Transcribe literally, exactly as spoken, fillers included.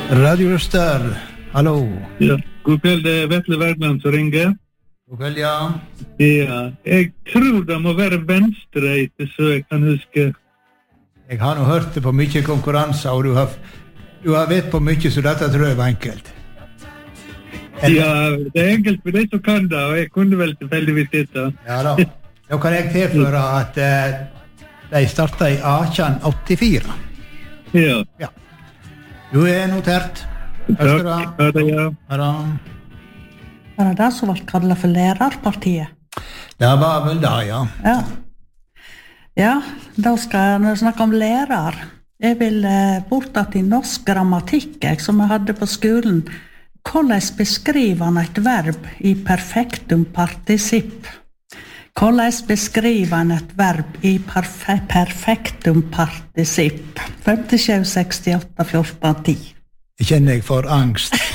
Radio Øster, hallo. Ja, god kveld, det er Vetle Wergeland som ringer. God kveld, ja. Ja, jeg tror det må være venstreite, så jeg kan huske. Jeg har nå hørt det på mye konkurranser, og du har, du har vet på mye, så dette tror jeg var enkelt. Eller? Ja, det er enkelt for deg som kan det, og jeg kunne vel tilfeldigvis dette. Ja da. Da kan jeg tilføre at uh, de startet i atten åttifire. Ja. Ja. Du er notert. Takk, ha det, ja. Ha det. Var det det som var kallet for lærerpartiet? Det var vel det, ja. Ja. Ja, da skal jeg snakke om lærer. Jeg vil eh, bort til norsk grammatikk, jeg, som jeg hadde på skolen. Hvordan beskriver han et verb i perfektum participp? Hvordan beskriver han et verb i perfe- perfektum participp? femtisju sekstiåtte fjorten ti. Jeg kjenner jeg for angst.